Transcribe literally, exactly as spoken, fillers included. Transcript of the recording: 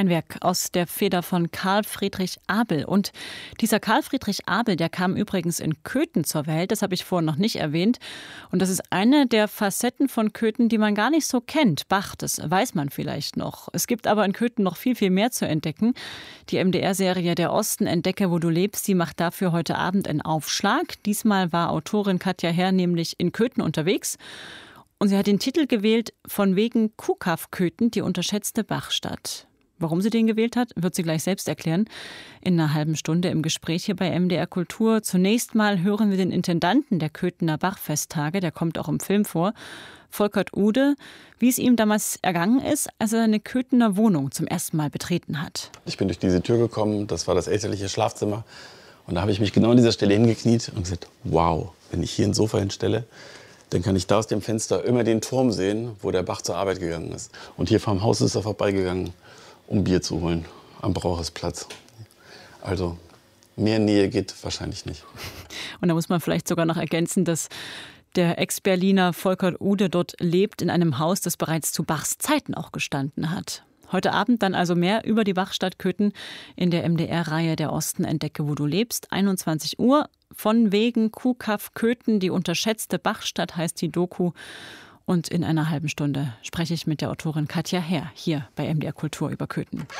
Ein Werk aus der Feder von Karl Friedrich Abel. Und dieser Karl Friedrich Abel, der kam übrigens in Köthen zur Welt. Das habe ich vorhin noch nicht erwähnt. Und das ist eine der Facetten von Köthen, die man gar nicht so kennt. Bach, das weiß man vielleicht noch. Es gibt aber in Köthen noch viel, viel mehr zu entdecken. Die M D R-Serie Der Osten, entdecke, wo du lebst, die macht dafür heute Abend einen Aufschlag. Diesmal war Autorin Katja Herr nämlich in Köthen unterwegs. Und sie hat den Titel gewählt, von wegen Kuhkaff-Köthen, die unterschätzte Bachstadt. Warum sie den gewählt hat, wird sie gleich selbst erklären. In einer halben Stunde im Gespräch hier bei M D R Kultur. Zunächst mal hören wir den Intendanten der Köthener Bachfesttage, der kommt auch im Film vor, Volkert Ude, wie es ihm damals ergangen ist, als er eine Köthener Wohnung zum ersten Mal betreten hat. Ich bin durch diese Tür gekommen, das war das elterliche Schlafzimmer. Und da habe ich mich genau an dieser Stelle hingekniet und gesagt, wow, wenn ich hier ein Sofa hinstelle, dann kann ich da aus dem Fenster immer den Turm sehen, wo der Bach zur Arbeit gegangen ist. Und hier vorm Haus ist er vorbeigegangen, um Bier zu holen, am Brauersplatz. Also mehr Nähe geht wahrscheinlich nicht. Und da muss man vielleicht sogar noch ergänzen, dass der Ex-Berliner Volkert Ude dort lebt in einem Haus, das bereits zu Bachs Zeiten auch gestanden hat. Heute Abend dann also mehr über die Bachstadt Köthen in der M D R-Reihe Der Osten, entdecke, wo du lebst. einundzwanzig Uhr, von wegen Kuhkaff-Köthen, die unterschätzte Bachstadt heißt die Doku. Und in einer halben Stunde spreche ich mit der Autorin Katja Herr hier bei M D R Kultur über Köthen.